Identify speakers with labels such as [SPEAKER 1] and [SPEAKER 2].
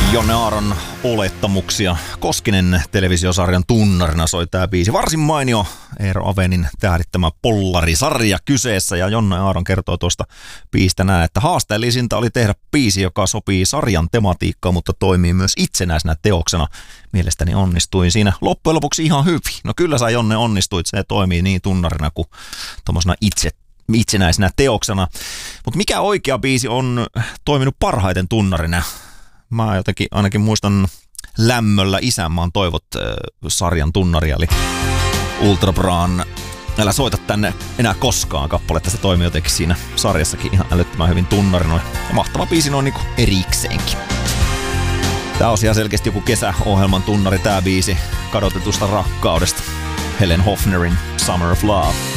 [SPEAKER 1] Jonne Aaron olettamuksia. Koskinen televisiosarjan tunnarina soi tää biisi. Varsin mainio Eero Avenin tähdittämä Pollari-sarja kyseessä. Ja Jonne Aaron kertoo tuosta biisistä näin, että haasteellisinta oli tehdä biisi, joka sopii sarjan tematiikkaan, mutta toimii myös itsenäisenä teoksena. Mielestäni onnistuin siinä loppujen lopuksi ihan hyvin. No kyllä sä Jonne onnistuit, se toimii niin tunnarina kuin tommosena itsenäisenä teoksena. Mutta mikä oikea biisi on toiminut parhaiten tunnarina? Mä jotenkin ainakin muistan lämmöllä Isänmaan toivot sarjan tunnaria, eli Ultra Braan Älä soita tänne enää koskaan kappaletta. Se toimii jotenkin siinä sarjassakin ihan älyttömän hyvin tunnarina. Ja mahtava biisi noin niinku erikseenkin. Tää on ihan selkeästi joku kesäohjelman tunnari tää biisi kadotetusta rakkaudesta. Helen Hofnerin Summer of Love.